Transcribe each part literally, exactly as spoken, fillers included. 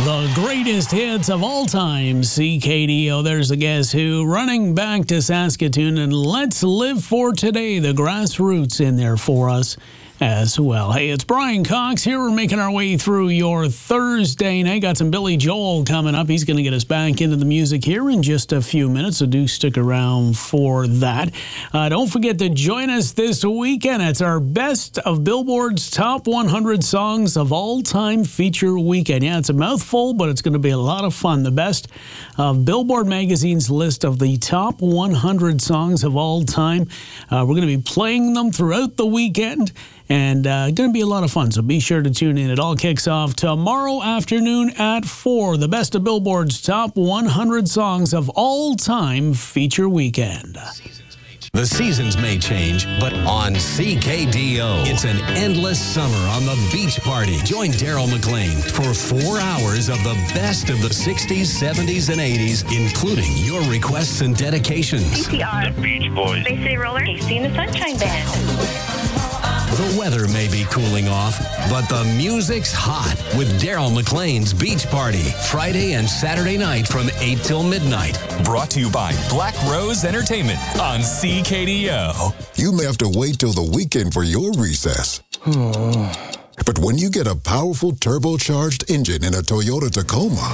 The greatest hits of all time, C K D O. There's the Guess Who running back to Saskatoon, and let's live for today. The Grassroots in there for us as well. Hey, it's Brian Cox here. We're making our way through your Thursday night. Got some Billy Joel coming up. He's going to get us back into the music here in just a few minutes, so do stick around for that. Uh, don't forget to join us this weekend. It's our Best of Billboard's Top one hundred Songs of All Time feature weekend. Yeah, it's a mouthful, but it's going to be a lot of fun. The best of Billboard Magazine's list of the top one hundred songs of all time. Uh, we're going to be playing them throughout the weekend. And uh, going to be a lot of fun, so be sure to tune in. It all kicks off tomorrow afternoon at four. The Best of Billboard's Top one hundred Songs of All Time feature weekend. The seasons may change, but on C K D O, it's an endless summer on the beach party. Join Daryl McLean for four hours of the best of the sixties, seventies, and eighties, including your requests and dedications. C P R. The Beach Boys. Bay City Roller. Casey and the Sunshine Band. The weather may be cooling off, but the music's hot with Daryl McLean's Beach Party, Friday and Saturday night from eight till midnight. Brought to you by Black Rose Entertainment on C K D O. You may have to wait till the weekend for your recess. But when you get a powerful turbocharged engine in a Toyota Tacoma,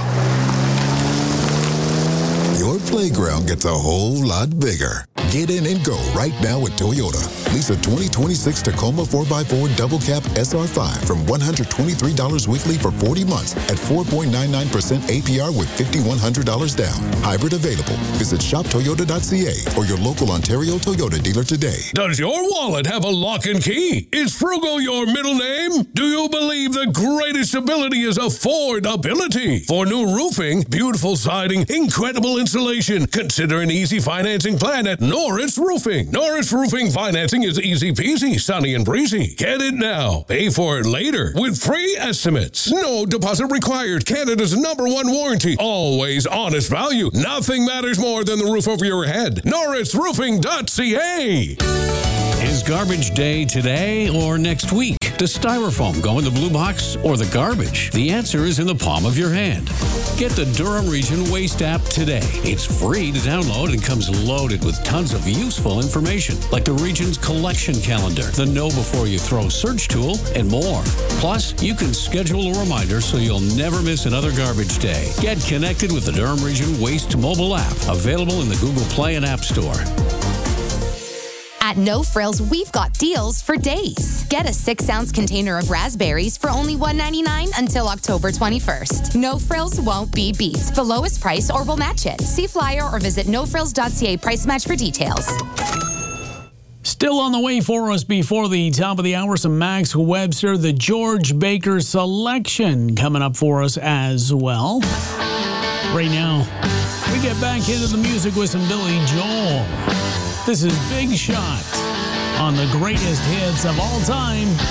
your playground gets a whole lot bigger. Get in and go right now at Toyota. Lease a twenty twenty-six Tacoma four by four Double Cab S R five from one hundred twenty-three dollars weekly for forty months at four point nine nine percent A P R with five thousand one hundred dollars down. Hybrid available. Visit shop toyota dot c a or your local Ontario Toyota dealer today. Does your wallet have a lock and key? Is Frugal your middle name? Do you believe the greatest ability is affordability? For new roofing, beautiful siding, incredible insulation, consider an easy financing plan at Norris Roofing. Norris Roofing financing is easy peasy, sunny and breezy. Get it now. Pay for it later with free estimates. No deposit required. Canada's number one warranty. Always honest value. Nothing matters more than the roof over your head. norris roofing dot c a. Is garbage day today or next week? Does styrofoam go in the blue box or the garbage? The answer is in the palm of your hand. Get the Durham Region Waste app today. It's free to download and comes loaded with tons of useful information, like the region's collection calendar, the Know Before You Throw search tool, and more. Plus, you can schedule a reminder so you'll never miss another garbage day. Get connected with the Durham Region Waste mobile app, available in the Google Play and App Store. At No Frills, we've got deals for days. Get a six-ounce container of raspberries for only one dollar and ninety-nine cents until October twenty-first. No Frills won't be beat. The lowest price or we'll match it. See flyer or visit no frills dot c a price match for details. Still on the way for us before the top of the hour, some Max Webster, the George Baker selection coming up for us as well. Right now, we get back into the music with some Billy Joel. This is Big Shot on the greatest hits of all time.